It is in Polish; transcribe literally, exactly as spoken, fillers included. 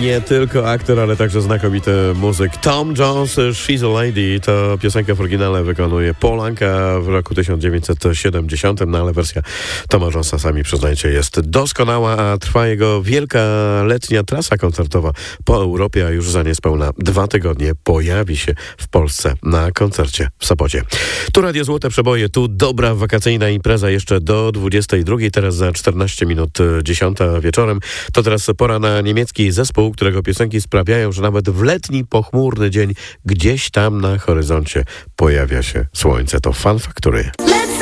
nie tylko aktor, ale także znakomity muzyk. Tom Jones, She's a Lady, to piosenkę w oryginale wykonuje Paul Anka w roku tysiąc dziewięćset siedemdziesiątym, no ale wersja Toma Jonesa, sami przyznajcie, jest doskonała, a trwa jego wielka letnia trasa koncertowa po Europie, a już za niespełna dwa tygodnie pojawi się w Polsce na koncercie w Sopocie. Tu Radio Złote Przeboje, tu dobra wakacyjna impreza jeszcze do dwudziestej drugiej, teraz za czternaście minut dziesiąta wieczorem. To teraz pora na niemiecki zespół, którego piosenki sprawiają, że nawet w letni, pochmurny dzień gdzieś tam na horyzoncie pojawia się słońce. To Fun Factory.